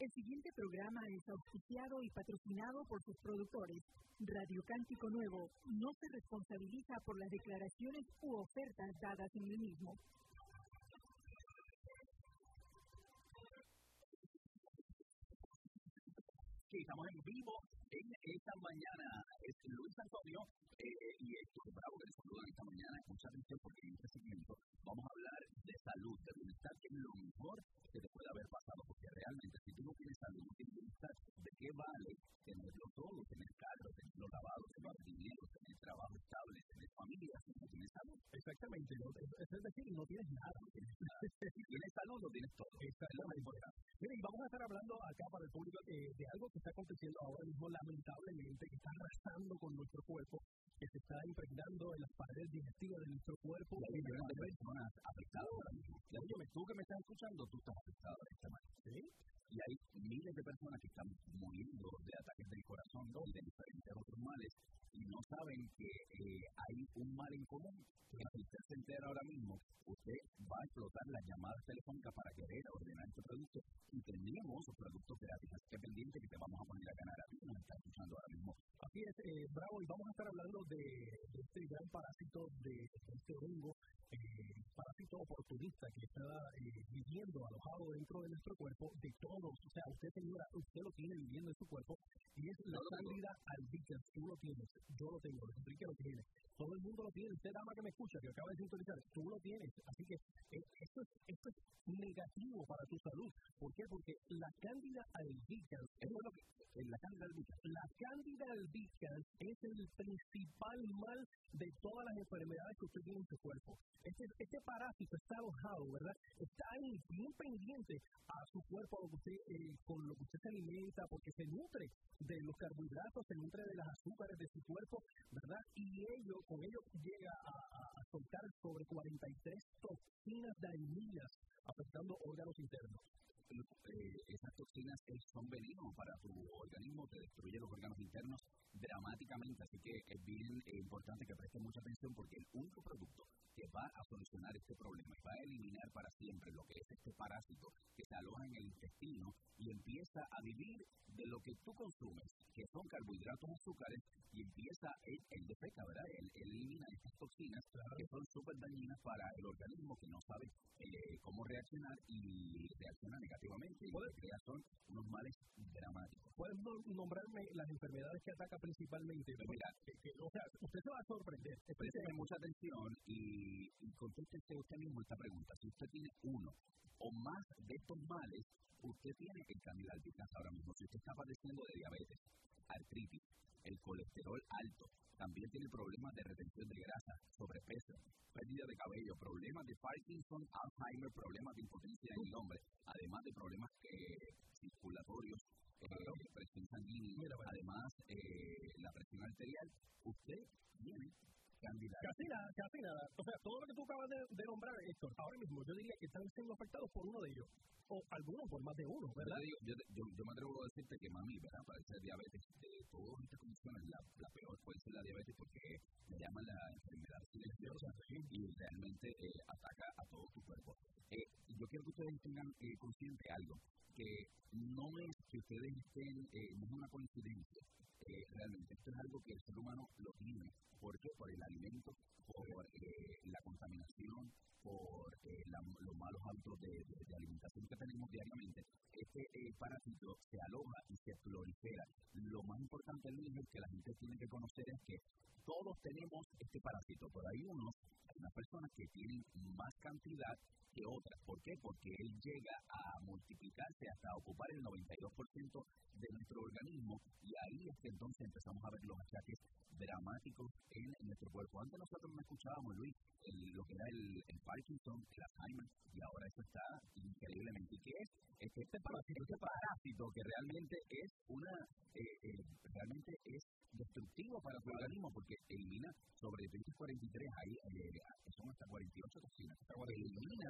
El siguiente programa es auspiciado y patrocinado por sus productores. Radio Cántico Nuevo no se responsabiliza por las declaraciones u ofertas dadas en el mismo. Sí, estamos en vivo en esta mañana. Es Luis Antonio y Héctor Bravo que les saludan esta mañana. Mucha atención porque en este segmento vamos a hablar de salud, de bienestar, que es lo mejor que te puede haber pasado. Porque realmente, si tú no tienes salud, no tienes bienestar, ¿de qué vale tenerlo todo? Tener carro, tenerlo lavado, tener dinero, tener trabajo estable, tener familia, si no tienes salud. Exactamente, es decir, no tienes nada. Si tienes salud, lo tienes todo. Eso es lo más importante. Mira, y vamos a estar hablando acá para el público de algo que está aconteciendo ahora mismo, lamentablemente, que está arrasando con nuestro cuerpo, que se está impregnando en las paredes digestivas de nuestro cuerpo. Y hay millones de personas afectadas ahora mismo. Óyeme, tú que me estás escuchando, tú estás afectado de esta manera. ¿Sí? Y hay miles de personas que están muriendo de ataques del corazón y de diferentes otros males y no saben que hay un mal en común. Que si usted se entera ahora mismo, usted va a explotar las llamadas telefónicas para querer ordenar este producto y tenemos productos gratis. Así que pendiente que te vamos a poner a ganar a ti, nos está escuchando ahora mismo. Así es, Bravo, y vamos a estar hablando de este gran parásito, de este hongo, parásito oportunista que está viviendo alojado dentro de nuestro cuerpo, de todos. O sea, usted, señora, usted lo tiene viviendo en su cuerpo y es la Candida albicans. Tú lo tienes, yo lo tengo, Enrique lo tiene, todo el mundo lo tiene. Usted, dama que me escucha, que acaba de sintonizar, tú lo tienes. Así que esto es negativo para tu salud. ¿Por qué? Porque la Candida albicans, eso es lo que la Candida albicans es el principal mal de todas las enfermedades que usted tiene en su cuerpo. Este parásito está alojado, ¿verdad? Está ahí bien pendiente a su cuerpo, con lo que usted se alimenta, porque se nutre de los carbohidratos, se nutre de las azúcares de su cuerpo, ¿verdad? Y con ello llega a soltar sobre 43 toxinas dañinas afectando órganos internos. Esas toxinas son veneno para tu organismo, te destruye los órganos internos dramáticamente, así que es bien importante que prestes mucha atención porque el único producto que va a solucionar este problema y va a eliminar para siempre lo que es este parásito que se aloja en el intestino y empieza a vivir de lo que tú consumes, que son carbohidratos, azúcares, y empieza el defeca, ¿verdad? Él elimina estas toxinas que son súper dañinas para el organismo que no sabe cómo reaccionar y reacciona negativamente y lo que crea son unos males dramáticos. ¿Puedes nombrarme las enfermedades que ataca principalmente? Mira, o sea, usted se va a sorprender. Présteme mucha atención y contéstese usted mismo esta pregunta. Si usted tiene uno o más de estos males, usted tiene el Candida albicans ahora mismo. Si usted está padeciendo de diabetes, artritis, el colesterol alto, también tiene problemas de retención de grasa, sobrepeso, pérdida de cabello, problemas de Parkinson, Alzheimer, problemas de impotencia en el hombre, además de problemas circulatorios, presión sanguínea, además la presión arterial, usted tiene Candida. Casi nada. O sea, todo lo que tú acabas de nombrar, Héctor, ahora mismo yo diría que están siendo afectados por uno de ellos, o algunos por más de uno, ¿verdad? Yo me atrevo a decirte que mami, ¿verdad? Padece diabetes, de todas estas condiciones, la peor puede ser la diabetes porque le llaman la enfermedad silenciosa y realmente ataca a todo tu cuerpo. Yo quiero que ustedes tengan consciente algo, que no es que ustedes estén, no es una coincidencia, realmente esto es algo que el ser humano lo tiene. ¿Por qué? Por el alimento, por la contaminación, por los malos hábitos de alimentación que tenemos diariamente. Este parásito se aloja y se prolifera. Lo más importante, Luis, es que la gente tiene que conocer es que todos tenemos este parásito, pero hay unas personas que tienen más cantidad que otras. ¿Por qué? Porque él llega a multiplicarse hasta ocupar el 92% de nuestro organismo y ahí es que entonces empezamos a ver los achaques dramáticos en nuestro cuerpo. Antes nosotros no escuchábamos, Luis, lo que era el Parkinson, el Alzheimer, y ahora eso está increíblemente. ¿Y qué es? Este parásito que realmente es realmente es destructivo para tu organismo porque elimina sobre 43, ahí son hasta 48 toxinas. Elimina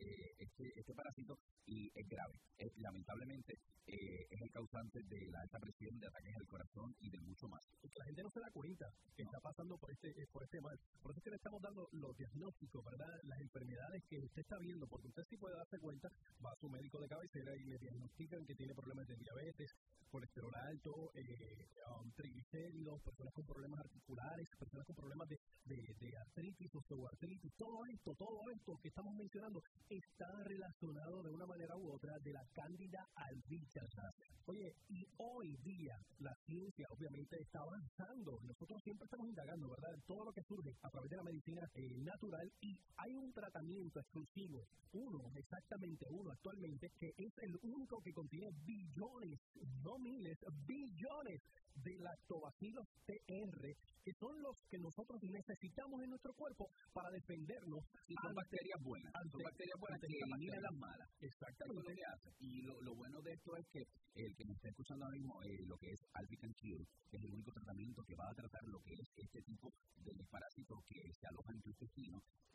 este parásito y es grave. Lamentablemente es el causante de la alta presión, de ataques al corazón y de mucho más. Porque la gente no se da cuenta que está pasando por este mal. Por eso es que le estamos dando los diagnósticos, ¿verdad? Las enfermedades que usted está viendo, porque usted sí puede darse cuenta, va a su médico de cabecera cáncer y me diagnostican que tiene problemas de diabetes, colesterol alto, triglicéridos, personas con problemas articulares, personas con problemas de artritis, osteoartritis, todo esto que estamos mencionando está relacionado de una manera u otra de la Cándida albicans. Oye, y hoy día la ciencia obviamente está avanzando. Nosotros siempre estamos indagando, ¿verdad?, en todo lo que surge a través de la medicina natural, y hay un tratamiento exclusivo, exactamente uno actualmente, que es el único que contiene billones, no miles, billones de lactobacilos TR, que son los que nosotros necesitamos en nuestro cuerpo para defendernos. Y son bacterias buenas, que eliminan las malas. Exactamente. Eso es lo que hace. Y lo bueno de esto es que el que me está escuchando ahora mismo, lo que es Albicans Cure, que es el único tratamiento que va a tratar lo que es este tipo de parásitos que se alojan en tu intestino,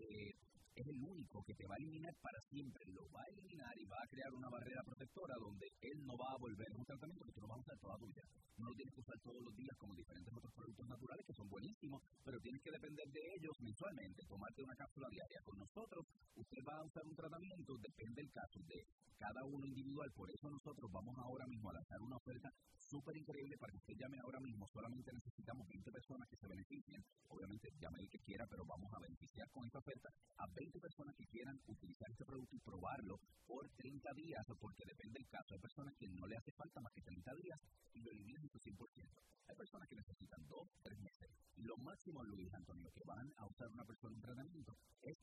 es el único que te va a eliminar para siempre. Lo va a eliminar y va a crear una barrera protectora donde él no va a volver. Es un tratamiento que tú no vas a usar toda tu vida. No lo tienes que usar todos los días como diferentes otros productos naturales que son buenísimos, pero tienes que depender de ellos mensualmente, tomarte una cápsula diaria. Con nosotros, usted va a usar un tratamiento, depende del caso de cada uno individual. Por eso nosotros vamos ahora mismo a lanzar una oferta súper increíble para que usted llame ahora mismo. Solamente necesitamos 20 personas que se beneficien. Obviamente, llame el que quiera, pero vamos a beneficiar con esta oferta a 20 personas que quieran utilizar este producto y probarlo por 30 días, porque depende del caso. Hay personas que no le hace falta más que 30 días y lo eliminan en su 100%. Hay personas que necesitan 2, 3 meses. Lo máximo, Luis Antonio, que van a usar una persona en tratamiento es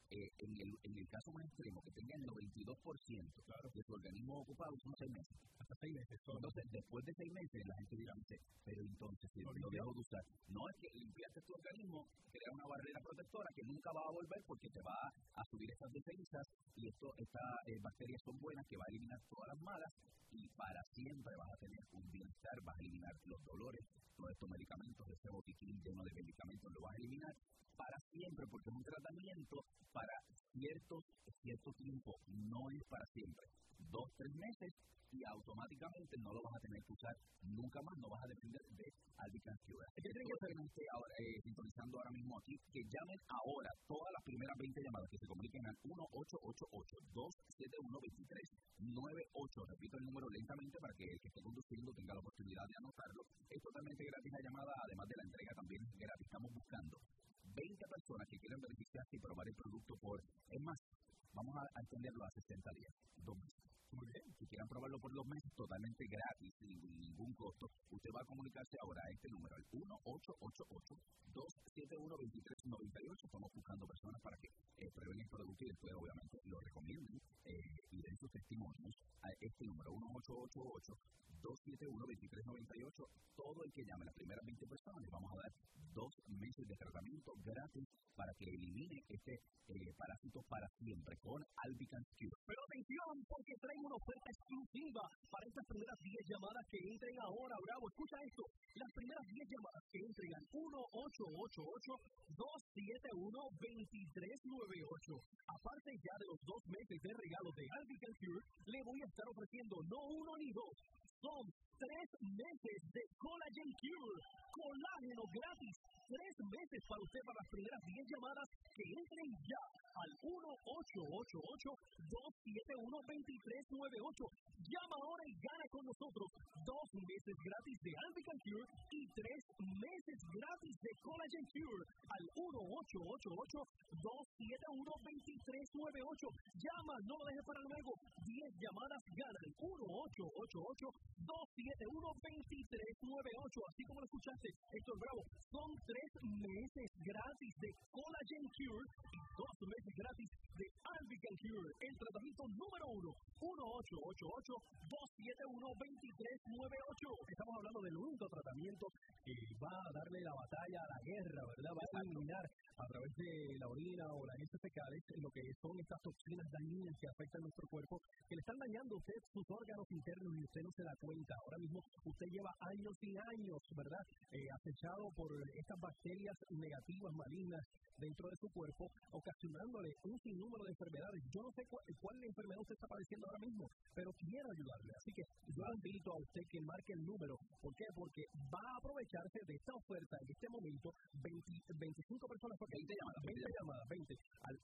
en el caso más extremo, que tenga el 92% de su organismo ocupado, son 6 meses. Hasta 6 meses. Entonces, después de 6 meses, la gente dirá, pero entonces, si lo dejo de usar, no es que limpiaste tu organismo, crea una barrera protectora que nunca va a volver porque te va a subir esas defensas, y estas bacterias son buenas, que va a eliminar todas las malas, y para siempre vas a tener un bienestar, vas a eliminar los dolores, todos estos medicamentos, ese botiquín lleno de medicamentos, lo vas a eliminar para siempre, porque es un tratamiento para cierto tiempo, no es para siempre. 2, 3 meses y automáticamente no lo vas a tener que usar nunca más, no vas a depender de Albicans Cure. ¿Qué tienen que hacer ahora, sintonizando ahora mismo aquí? Que llamen ahora todas las primeras 20 llamadas que se comuniquen al 1-888-271-2398. Repito el número lentamente para que el que esté conduciendo tenga la oportunidad de anotarlo. Es totalmente gratis la llamada, además de la entrega también es gratis. Estamos buscando 20 personas que quieran beneficiarse y probar el producto es más, vamos a extenderlo a 60 días, 2 meses. Muy bien. Si quieran probarlo por 2 meses, totalmente gratis, sin ningún costo, usted va a comunicarse ahora a este número, al 1-888-271-2398. Estamos buscando personas para que prueben el producto y después, obviamente, lo recomienden y den sus testimonios a este número, 1-888-271-2398. Todo el que llame, las primeras 20 personas, les vamos a dar 2 meses de tratamiento gratis para que elimine este parásito para siempre con Albicans Cure. Pero atención, porque traigo una oferta exclusiva para estas primeras 10 llamadas que entren ahora. Bravo, escucha esto. Las primeras 10 llamadas que entren al 1-888-271-2398. Aparte ya de los 2 meses de regalo de Albicans Cure, le voy a estar ofreciendo no 1 ni 2, son 3 meses de Collagen Cure, colágeno gratis. 3 meses para usted, para las primeras 10 llamadas que entren ya al 1-888-271-2398. Llama ahora y gana con nosotros 2 meses gratis de Albicans Cure y 3 meses gratis de Collagen Cure al 1-888-271-2398. Llama, no lo dejes para luego. 10 llamadas ganan. 1-888-271-2398. Así como lo escuchaste, Héctor Bravo, son 3 meses gratis de Collagen Cure y 2 meses gratis de Albicans Cure. El tratamiento número 1, 1-888-271-2398. Estamos hablando del único tratamiento que va a darle la batalla a la guerra, ¿verdad? Va a eliminar a través de la orina o las heces fecales lo que son estas toxinas dañinas que afectan nuestro cuerpo, que le están dañando a usted sus órganos internos y usted no se da cuenta. venta. Ahora mismo usted lleva años y años, ¿verdad? Acechado por estas bacterias negativas, malignas, dentro de su cuerpo, ocasionándole un sinnúmero de enfermedades. Yo no sé cuál enfermedad usted está padeciendo ahora mismo, pero quiero ayudarle. Así que yo invito a usted que marque el número. ¿Por qué? Porque va a aprovecharse de esta oferta en este momento. 25 personas, porque 20 llamadas, 20 al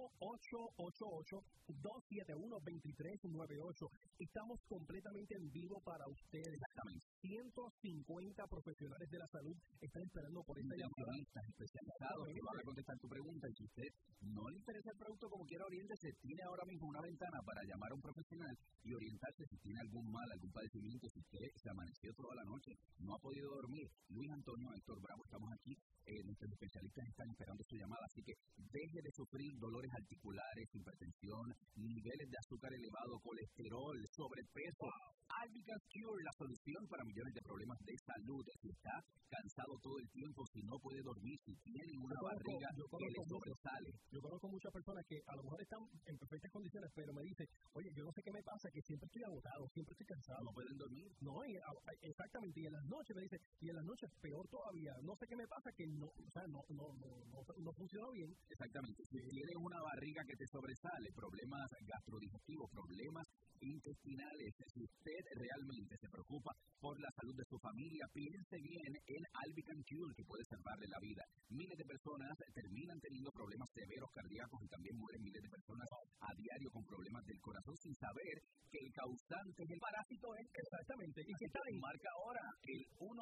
1-888-271-2398. Estamos completamente en vivo para ustedes. 150 profesionales de la salud están esperando por esta llamada. Especializados que van a contestar tu pregunta, y si usted no le interesa el producto como quiera, oriéntese. Tiene ahora mismo una ventana para llamar a un profesional y orientarse si tiene algún mal, algún padecimiento, si usted se amaneció toda la noche, no ha podido dormir. Luis Antonio, Héctor Bravo, estamos aquí. Nuestros especialistas están esperando su llamada, así que deje de sufrir dolores articulares, hipertensión, niveles de azúcar elevado, colesterol, sobrepeso. Albican Cure, la solución para millones de problemas de salud. Si está cansado todo el tiempo, si no puede dormir, si tiene una barriga que le sobresale. Yo conozco muchas personas que a lo mejor están en perfectas condiciones, pero me dicen, oye, yo no sé qué me pasa, que siempre estoy agotado, siempre estoy cansado. No pueden dormir. No, exactamente, y en las noches me dicen, y en las noches peor todavía, no sé qué me pasa, que no, o sea, no funciona bien. Exactamente, si tienes una barriga que te sobresale, problemas gastrodigestivos, problemas intestinales, si usted realmente se preocupa por la salud de su familia, piense bien en Albican Cure, que puede salvarle la vida. Miles de personas terminan teniendo problemas severos cardíacos y también mueren miles de personas a diario con problemas del corazón sin saber que el causante es el parásito. Exactamente. Y que está en marca ahora el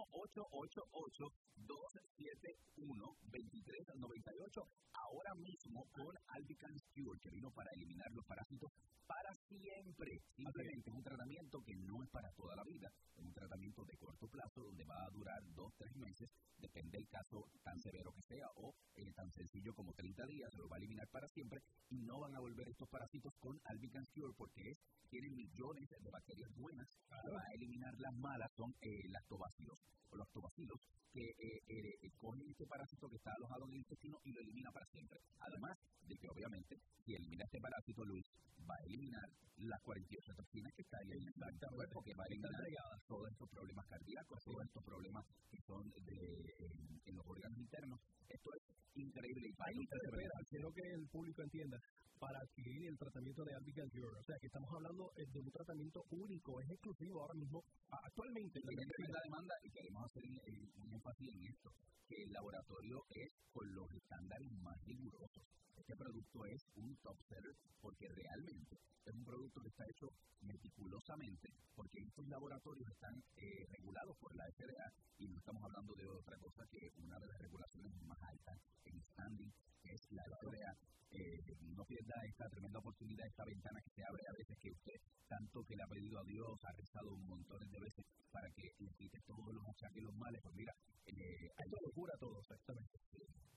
1-888-271-2398 ahora mismo con Albican Cure, que vino para eliminar los parásitos para siempre. Simplemente es un tratamiento que no es para toda la vida, es un tratamiento de corto plazo donde va a durar 2-3 meses, depende del caso tan severo que sea o tan sencillo como 30 días, se lo va a eliminar para siempre y no van a volver estos parásitos con Albican Cure porque tienen millones de bacterias buenas, va a eliminar las malas, son lactobacilos o lactobacilos que cogen este parásito que está alojado en el intestino y lo elimina para siempre. Además de que obviamente si elimina este parásito, Luis, va a eliminar las 48 toxinas que está ahí en el cuerpo, que va a eliminar todos estos problemas cardíacos, todos estos problemas que son en los órganos internos. Esto es increíble. Y quiero que el público entienda, para adquirir el tratamiento de Albican Cure, o sea, que estamos hablando de un tratamiento único, es exclusivo ahora mismo, actualmente. La demanda, y queremos hacer un énfasis en esto, que el laboratorio es con los estándares más rigurosos. Este producto es un top seller porque realmente es un producto que está hecho meticulosamente porque estos laboratorios están regulados por la FDA y no estamos hablando de otra cosa que una de las regulaciones más altas en standing, que es la FDA. No pierda esta tremenda oportunidad, esta ventana que se abre a veces, que usted tanto que le ha pedido a Dios, ha rezado un montón de veces para que le quite todos los achaques y los males. Pues mira, esto lo cura todo, exactamente.